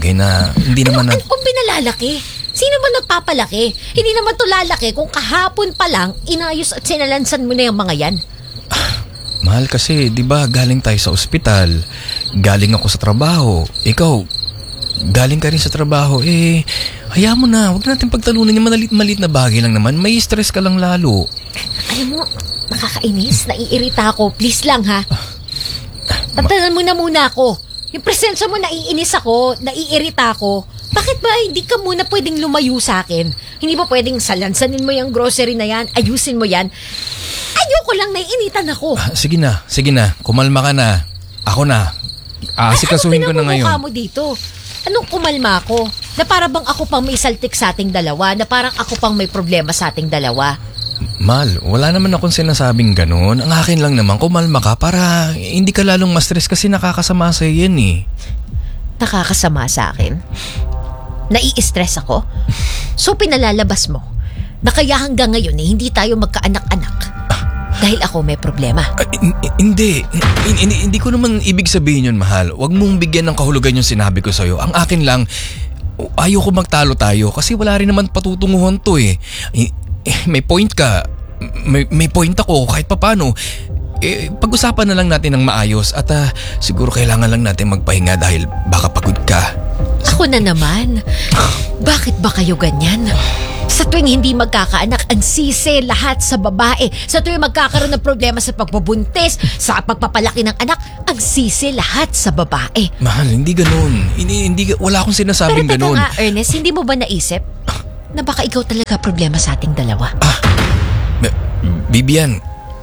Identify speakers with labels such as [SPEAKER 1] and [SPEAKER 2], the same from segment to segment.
[SPEAKER 1] bagay na hindi naman
[SPEAKER 2] Ano kung pinalalaki? Sino ba nagpapalaki? Hindi naman to lalaki kung kahapon pa lang inayos at sinalansan mo na yung mga yan.
[SPEAKER 1] Mahal kasi, di ba galing tayo sa ospital, galing ako sa trabaho, ikaw, galing ka rin sa trabaho, hayaan mo na, huwag natin pagtalunan yung malit na bagay lang naman, may stress ka lang lalo.
[SPEAKER 2] Alam mo, nakakainis, naiirita ako, please lang ha. Tatanan mo na muna ako. Yung presensya mo, naiinis ako, naiirita ako. Bakit ba hindi ka muna pwedeng lumayo sa akin? Hindi ba pwedeng salansanin mo yung grocery na yan, ayusin mo yan? Ayoko lang, naiinitan ako.
[SPEAKER 1] Sige na, kumalma ka na. Ako na, aasikasuhin ko na ngayon.
[SPEAKER 2] Ano pinamumukha mo dito? Anong kumalma ako? Na para bang ako pang may saltik sa ating dalawa? Na parang ako pang may problema sa ating dalawa?
[SPEAKER 1] Mal, wala naman akong sinasabing ganun. Ang akin lang naman, kumalma ka para hindi ka lalong ma-stress kasi nakakasama sa'yo yan eh.
[SPEAKER 2] Nakakasama sa akin? Nai-stress ako? So pinalalabas mo na kaya hanggang ngayon hindi tayo magkaanak-anak dahil ako may problema?
[SPEAKER 1] Hindi ko naman ibig sabihin yun, mahal. Huwag mong bigyan ng kahulugan yung sinabi ko sa'yo. Ang akin lang, ayoko magtalo tayo kasi wala rin naman patutunguhan to eh. May point ka, may point ako kahit papano. Pag-usapan na lang natin ng maayos at siguro kailangan lang natin magpahinga dahil baka pagod ka.
[SPEAKER 2] Ako na naman. Bakit ba kayo ganyan? Sa tuwing hindi magkakaanak, ang sisi lahat sa babae. Sa tuwing magkakaroon ng problema sa pagbubuntis, sa pagpapalaki ng anak, ang sisi lahat sa babae.
[SPEAKER 1] Mahal, hindi ganun. Wala akong sinasabing ganun.
[SPEAKER 2] Pero teka nga, Ernest, hindi mo ba naisip na baka ikaw talaga problema sa ating dalawa?
[SPEAKER 1] Bibian.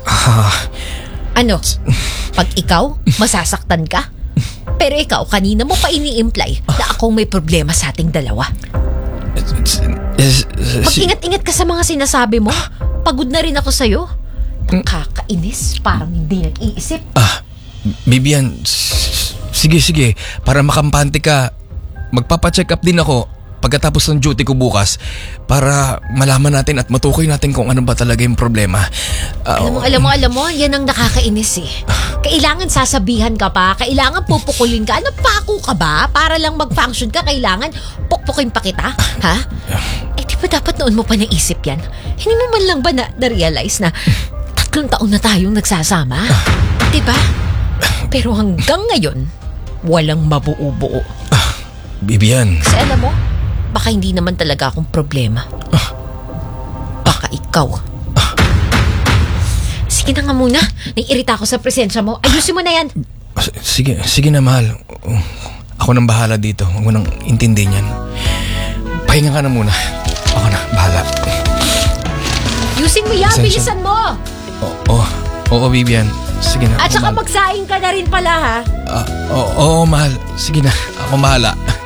[SPEAKER 2] Ano? Pag ikaw, masasaktan ka? Pero ikaw, kanina mo pa ini-imply na akong may problema sa ating dalawa. Mag-ingat-ingat ka sa mga sinasabi mo. Pagod na rin ako sa'yo. Nakakainis, parang hindi nag-iisip.
[SPEAKER 1] Bibian, sige. Para makampante ka, magpapacheck up din ako pagkatapos ng duty ko bukas para malaman natin at matukoy natin kung ano ba talaga yung problema.
[SPEAKER 2] Alam mo, yan ang nakakainis eh. Kailangan sasabihan ka pa, kailangan pupukulin ka. Ano, pako ka ba? Para lang mag-function ka, kailangan pukpukin pa kita? Ha? Di ba dapat noon mo pa naisip yan? Hindi mo man lang ba na-realize na 3 taon na tayong nagsasama? Di ba? Pero hanggang ngayon, walang mabuo-buo.
[SPEAKER 1] Bibian.
[SPEAKER 2] Kasi alam mo, baka hindi naman talaga akong problema. Baka ikaw. Sige na nga muna. Naiirita ako sa presensya mo. Ayusin mo na yan.
[SPEAKER 1] Sige na, mahal. Ako nang bahala dito. Huwag mo nang intindihin yan. Pahinga ka na muna. Ako na, bahala.
[SPEAKER 2] Ayusin mo yan. Bilisan mo.
[SPEAKER 1] Oo, Bibian. Sige na.
[SPEAKER 2] At saka magsaing ka na rin pala, ha?
[SPEAKER 1] Oo, mahal. Sige na. Ako bahala.